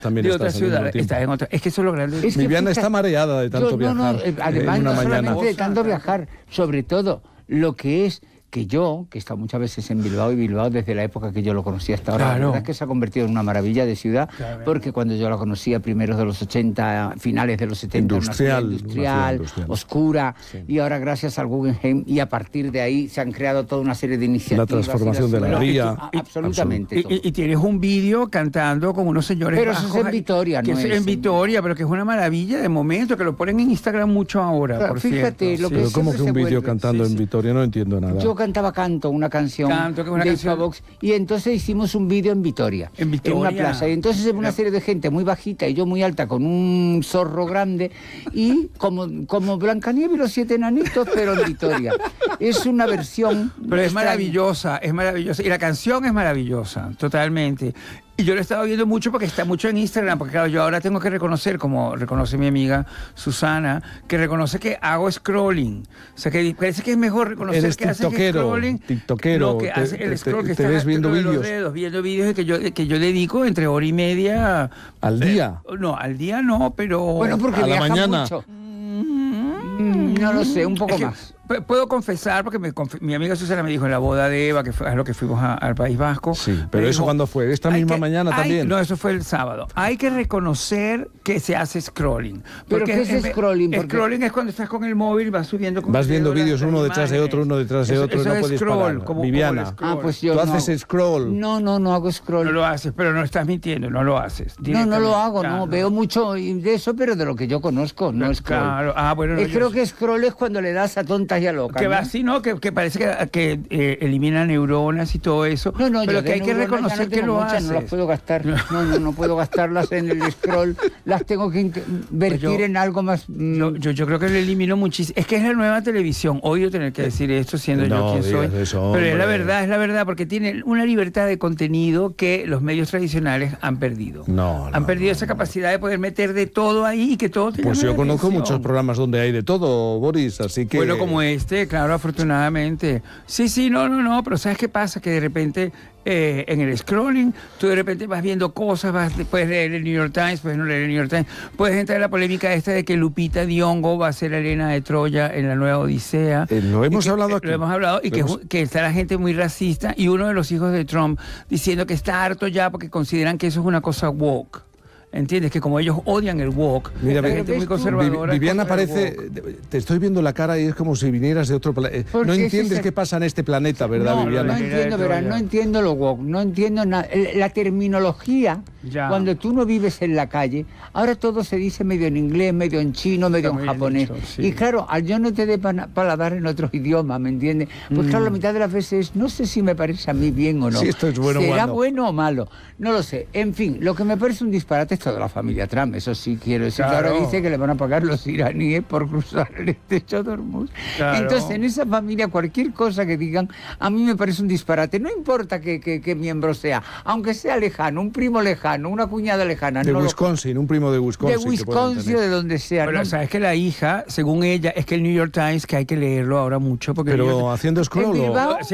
también de estás otra ciudad. Estás en otra. Es que eso es lo grande. Es que Viviana está mareada de tanto viajar. Además, en una no mañana. solamente de tanto viajar, sobre todo lo que es que yo, que he estado muchas veces en Bilbao, y Bilbao desde la época que yo lo conocí hasta ahora, la verdad es que se ha convertido en una maravilla de ciudad, porque cuando yo la conocía primeros de los 80, finales de los 70, industrial, una ciudad industrial, oscura, y ahora gracias al Guggenheim, y a partir de ahí se han creado toda una serie de iniciativas. La transformación de la ría. Absolutamente. Y tienes un vídeo cantando con unos señores pero eso es en Vitoria, ¿no? En Vitoria, pero que es una maravilla de momento, que lo ponen en Instagram mucho ahora, pero por fíjate, cierto. Lo que pero ¿cómo que un vídeo cantando en Vitoria? No entiendo nada. Yo cantaba una canción de Vox, y entonces hicimos un vídeo en Vitoria, en una plaza, y entonces una serie de gente muy bajita y yo muy alta con un zorro grande, y como Blancanieves y los 7 enanitos, pero en Vitoria. Es una versión... Pero es maravillosa, y la canción es maravillosa, totalmente. Y yo lo he estado viendo mucho porque está mucho en Instagram, porque claro, yo ahora tengo que reconocer, como reconoce mi amiga Susana, que reconoce que hago scrolling. O sea, que parece que es mejor reconocer eres que haces scrolling. Tiktokero. No, que hace el scroll, que te ves viendo vídeos. Viendo vídeos que yo dedico entre hora y media. ¿Al día? No, al día no, pero... Bueno, porque a la mañana. Mucho. No lo sé, un poco más. Puedo confesar, porque mi amiga Susana me dijo en la boda de Eva, que es lo que fuimos al País Vasco. Sí, pero ¿eso cuándo fue? ¿Esta misma mañana también? No, eso fue el sábado. Hay que reconocer que se hace scrolling. ¿Pero qué es scrolling? Scrolling es cuando estás con el móvil y vas subiendo... Vas viendo vídeos uno detrás de otro, uno detrás de otro, eso no puedes scroll, parar. Viviana, pues yo ¿tú haces scroll? No hago scroll. No lo haces, pero no estás mintiendo, no lo haces. No lo hago, no. Veo mucho de eso, pero de lo que yo conozco, no scroll. Claro, bueno. Creo que scroll es cuando le das a tontas y a locas. Que va así, ¿no? Que parece que elimina neuronas y todo eso. No, pero que hay que reconocer que lo haces. No las puedo gastar. No puedo gastarlas en el scroll. Las tengo que invertir en algo más. Yo creo que lo elimino muchísimo. Es que es la nueva televisión. Odio tener que decir esto siendo yo quien soy. Eso, pero es la verdad, porque tiene una libertad de contenido que los medios tradicionales han perdido. Han perdido esa capacidad de poder meter de todo ahí y que todo tenga. Pues yo conozco muchos programas donde hay de todo, Boris, así que... Bueno, como claro, afortunadamente. Sí, no, pero ¿sabes qué pasa? Que de repente en el scrolling, tú de repente vas viendo cosas, puedes leer el New York Times, puedes no leer el New York Times, puedes entrar en la polémica esta de que Lupita Nyong'o va a ser Helena de Troya en la nueva Odisea. Lo hemos hablado aquí. Lo hemos hablado, y que está la gente muy racista, y uno de los hijos de Trump diciendo que está harto ya porque consideran que eso es una cosa woke. ¿Entiendes? Que como ellos odian el woke, mira, la gente muy conservadora... Viviana parece... Te estoy viendo la cara y es como si vinieras de otro planeta. No entiendes qué pasa en este planeta, ¿verdad, Viviana? No entiendo, ¿verdad? No entiendo lo woke, no entiendo nada. La terminología, cuando tú no vives en la calle, ahora todo se dice medio en inglés, medio en chino, medio en japonés. Y claro, al yo no te dé paladar en otro idioma, ¿me entiendes? Pues claro, la mitad de las veces no sé si me parece a mí bien o no. Si esto es bueno o malo. ¿Será bueno o malo? No lo sé. En fin, lo que me parece un disparate es toda la familia Trump, eso sí quiero decir. Claro. Ahora dice que le van a pagar los iraníes por cruzar el estrecho de Hormuz. Claro. Entonces, en esa familia, cualquier cosa que digan, a mí me parece un disparate. No importa qué miembro sea, aunque sea lejano, un primo lejano, una cuñada lejana. De Wisconsin, un primo de Wisconsin. De Wisconsin, de donde sea. Bueno, sabes que la hija, según ella, es que el New York Times, que hay que leerlo ahora mucho. Porque pero haciendo scroll. Sí,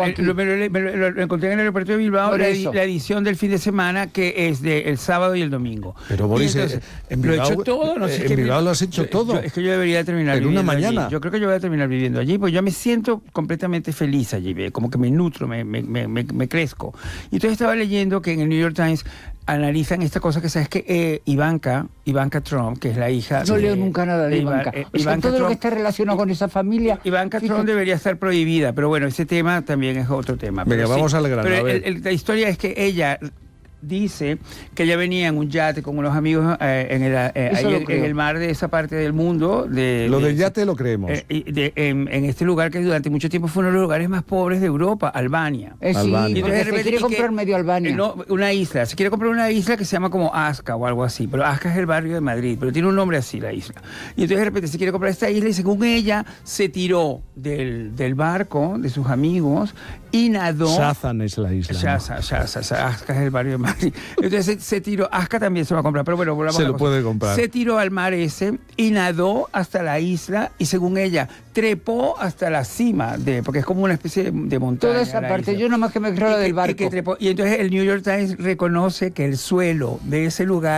lo encontré en el aeropuerto de Bilbao, la edición del fin de semana, que es del sábado y el domingo. Pero Boris, en Bilbao, lo he hecho todo, no sé. En Bilbao lo has hecho todo. Es que yo debería terminar en una mañana. Allí. Yo creo que yo voy a terminar viviendo allí, porque yo me siento completamente feliz allí, como que me nutro, me crezco. Y entonces estaba leyendo que en el New York Times analizan esta cosa que sabes que Ivanka Trump, que es la hija... No leo nunca nada de Ivanka. Todo Trump, lo que está relacionado con esa familia... Ivanka Trump debería estar prohibida, pero bueno, ese tema también es otro tema. Venga, vamos al grano. Pero la historia es que ella... dice que ella venía en un yate con unos amigos en el mar de esa parte del mundo. Lo del yate lo creemos. En este lugar que durante mucho tiempo fue uno de los lugares más pobres de Europa, Albania. Albania. Sí, porque se quiere comprar medio Albania. Una isla. Se quiere comprar una isla que se llama como Asca o algo así. Pero Asca es el barrio de Madrid, pero tiene un nombre así la isla. Y entonces de repente se quiere comprar esta isla y según ella se tiró del barco de sus amigos y nadó... Shazan es la isla. Asca es el barrio de Madrid. Entonces se tiró, Asca también se va a comprar, pero bueno, volvamos a la cosa. Puede comprar. Se tiró al mar ese y nadó hasta la isla y según ella trepó hasta la cima, porque es como una especie de montaña. Toda esa parte, yo nomás que me creo del barco. Y entonces el New York Times reconoce que el suelo de ese lugar